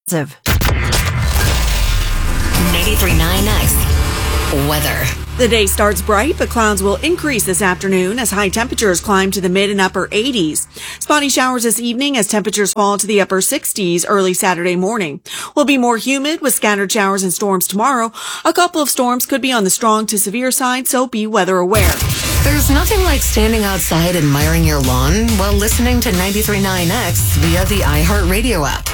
93.9X weather. The day starts bright, but clouds will increase this afternoon as high temperatures climb to the mid and upper 80s. Spotty showers this evening as temperatures fall to the upper 60s early Saturday morning. Will be more humid with scattered showers and storms tomorrow. A couple of storms could be on the strong to severe side, so be weather aware. There's nothing like standing outside admiring your lawn while listening to 93.9X via the iHeartRadio app.